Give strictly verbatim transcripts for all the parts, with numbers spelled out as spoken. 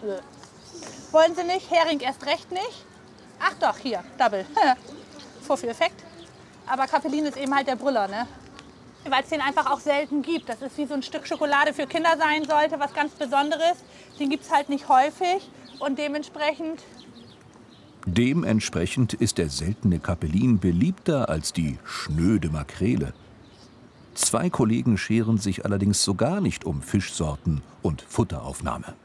Nö. Wollen Sie nicht? Hering erst recht nicht. Ach doch, hier, Double. Vorführeffekt. Aber Kapelin ist eben halt der Brüller, ne? Weil es den einfach auch selten gibt. Das ist wie so ein Stück Schokolade für Kinder sein sollte, was ganz Besonderes. Den gibt es halt nicht häufig und dementsprechend... Dementsprechend ist der seltene Kapelin beliebter als die schnöde Makrele. Zwei Kollegen scheren sich allerdings so gar nicht um Fischsorten und Futteraufnahme.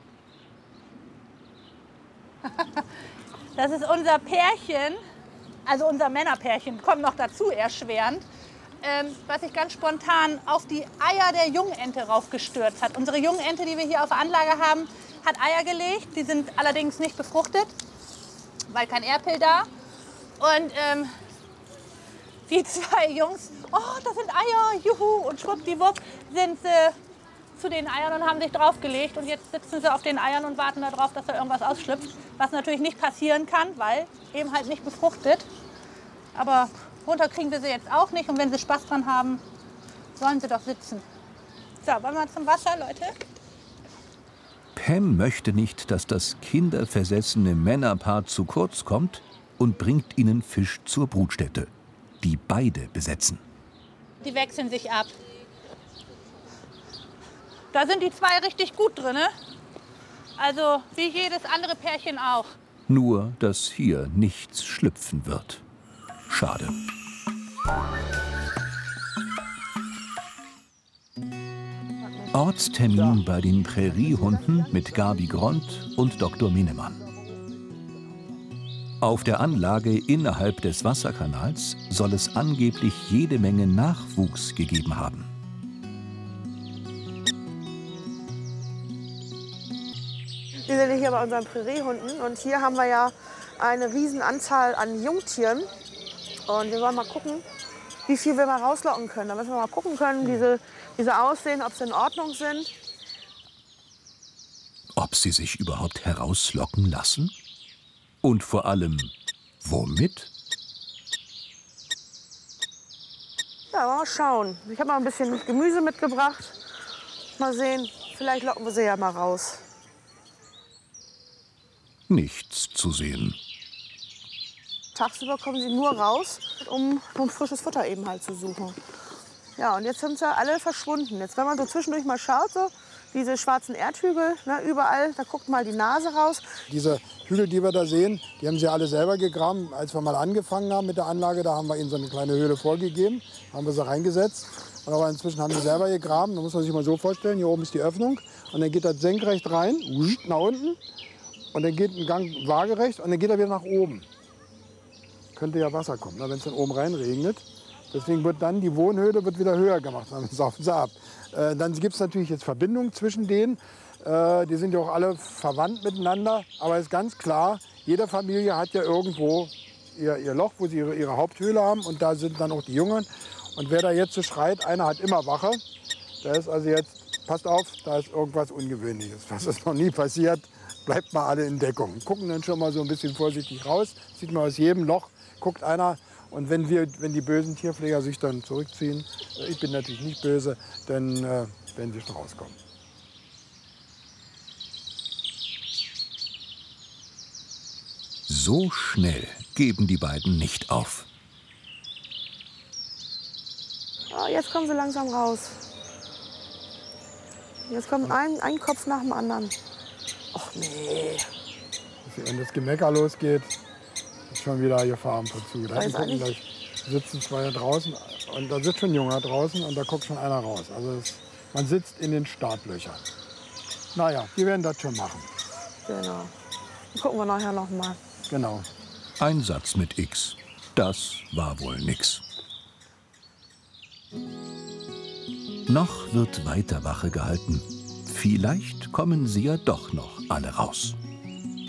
Das ist unser Pärchen, also unser Männerpärchen, kommt noch dazu erschwerend, ähm, was sich ganz spontan auf die Eier der Jungente raufgestürzt hat. Unsere Jungente, die wir hier auf der Anlage haben, hat Eier gelegt. Die sind allerdings nicht befruchtet, weil kein Erbpil da. Und ähm, die zwei Jungs, oh, das sind Eier, juhu, und schwuppdiwupp sind sie zu den Eiern und haben sich draufgelegt. Und jetzt sitzen sie auf den Eiern und warten darauf, dass da irgendwas ausschlüpft. Was natürlich nicht passieren kann, weil eben halt nicht befruchtet. Aber runter kriegen wir sie jetzt auch nicht. Und wenn sie Spaß dran haben, sollen sie doch sitzen. So, wollen wir zum Wasser, Leute? Pam möchte nicht, dass das kinderversessene Männerpaar zu kurz kommt und bringt ihnen Fisch zur Brutstätte, die beide besetzen. Die wechseln sich ab. Da sind die zwei richtig gut drin, ne? Also wie jedes andere Pärchen auch. Nur, dass hier nichts schlüpfen wird. Schade. Ortstermin bei den Präriehunden mit Gabi Grond und Doktor Minnemann. Auf der Anlage innerhalb des Wasserkanals soll es angeblich jede Menge Nachwuchs gegeben haben. Wir sind hier bei unseren Präriehunden und hier haben wir ja eine riesen Anzahl an Jungtieren. Und wir wollen mal gucken, wie viel wir mal rauslocken können. Da müssen wir mal gucken können, wie sie, wie sie aussehen, ob sie in Ordnung sind. Ob sie sich überhaupt herauslocken lassen? Und vor allem, womit? Ja, mal schauen. Ich habe mal ein bisschen Gemüse mitgebracht. Mal sehen, vielleicht locken wir sie ja mal raus. Nichts zu sehen. Tagsüber kommen sie nur raus, um, um frisches Futter eben halt zu suchen. Ja, und jetzt sind sie alle verschwunden. Jetzt, wenn man so zwischendurch mal schaut, so, diese schwarzen Erdhügel, ne, überall, da guckt mal die Nase raus. Diese Hügel, die wir da sehen, die haben sie alle selber gegraben. Als wir mal angefangen haben mit der Anlage, da haben wir ihnen so eine kleine Höhle vorgegeben, haben wir sie reingesetzt. Und aber inzwischen haben sie selber gegraben. Da muss man sich mal so vorstellen, hier oben ist die Öffnung und dann geht das senkrecht rein, nach unten. Und dann geht ein Gang waagerecht und dann geht er wieder nach oben. Könnte ja Wasser kommen, wenn es dann oben rein regnet. Deswegen wird dann die Wohnhöhle wird wieder höher gemacht, dann saufen sie ab. Äh, dann gibt es natürlich jetzt Verbindungen zwischen denen. Äh, die sind ja auch alle verwandt miteinander. Aber es ist ganz klar, jede Familie hat ja irgendwo ihr, ihr Loch, wo sie ihre, ihre Haupthöhle haben. Und da sind dann auch die Jungen. Und wer da jetzt so schreit, einer hat immer Wache. Da ist also jetzt, passt auf, da ist irgendwas Ungewöhnliches. Was ist noch nie passiert. Bleibt mal alle in Deckung. Gucken dann schon mal so ein bisschen vorsichtig raus. Sieht man aus jedem Loch, guckt einer. Und wenn, wir, wenn die bösen Tierpfleger sich dann zurückziehen, ich bin natürlich nicht böse, dann äh, werden sie schon rauskommen. So schnell geben die beiden nicht auf. Oh, jetzt kommen sie langsam raus. Jetzt kommt ein, ein Kopf nach dem anderen. Och nee. Wenn das Gemecker losgeht, ist schon wieder Gefahr am Verzug. Da gucken, da sitzen zwei draußen und da sitzt schon ein Junger draußen und da guckt schon einer raus. Also es, man sitzt in den Startlöchern. Naja, die werden das schon machen. Genau. Gucken wir nachher noch mal. Genau. Ein Satz mit X. Das war wohl nix. Noch wird weiter Wache gehalten. Vielleicht kommen sie ja doch noch alle raus.